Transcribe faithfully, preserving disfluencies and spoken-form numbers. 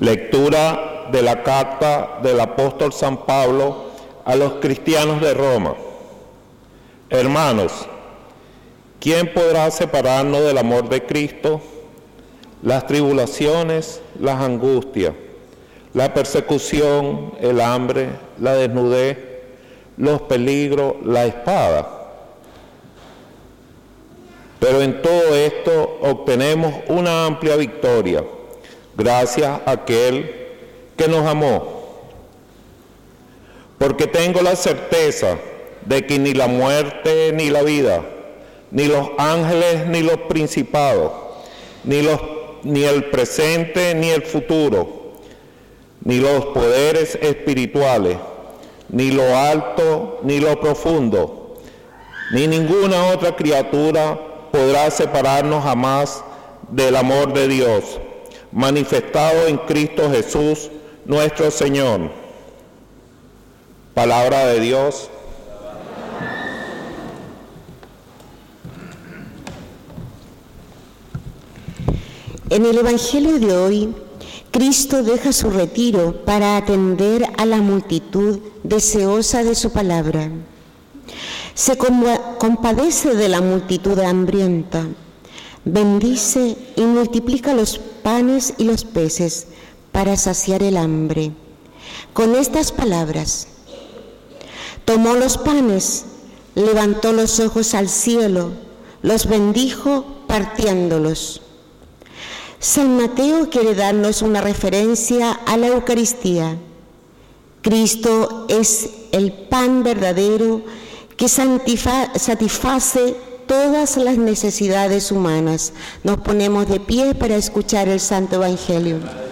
Lectura de la carta del apóstol San Pablo a los cristianos de Roma. Hermanos, ¿quién podrá separarnos del amor de Cristo? Las tribulaciones, las angustias, la persecución, el hambre, la desnudez, los peligros, la espada. Pero en todo esto obtenemos una amplia victoria, gracias a aquel que nos amó. Porque tengo la certeza de que ni la muerte ni la vida, ni los ángeles ni los principados, ni, los, ni el presente ni el futuro, ni los poderes espirituales, ni lo alto ni lo profundo, ni ninguna otra criatura podrá separarnos jamás del amor de Dios, manifestado en Cristo Jesús, nuestro Señor. Palabra de Dios. En el Evangelio de hoy, Cristo deja su retiro para atender a la multitud deseosa de su palabra. Se compadece de la multitud hambrienta, bendice y multiplica los panes y los peces para saciar el hambre. Con estas palabras: tomó los panes, levantó los ojos al cielo, los bendijo partiéndolos. San Mateo quiere darnos una referencia a la Eucaristía. Cristo es el pan verdadero que satisface todas las necesidades humanas. Nos ponemos de pie para escuchar el Santo Evangelio.